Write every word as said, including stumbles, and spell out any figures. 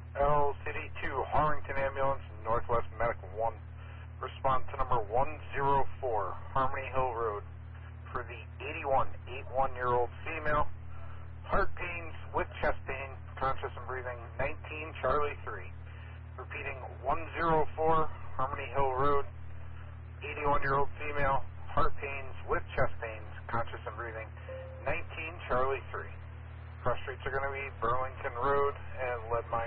L C D two, Harrington Ambulance, Northwest Medical one. Respond to number one zero four, Harmony Hill Road, for the eighty-one, eighty-one-year-old female. Heart pains with chest pain, conscious and breathing, nineteen Charlie three. Repeating, one zero four, Harmony Hill Road, eighty-one-year-old female. Heart pains with chest pains, conscious and breathing, nineteen Charlie three. Cross streets are going to be Burlington Road and Leadmine.